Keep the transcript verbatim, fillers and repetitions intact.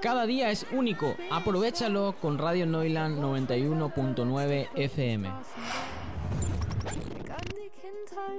Cada día es único. Aprovéchalo con Radio Neuland noventa y uno punto nueve F M.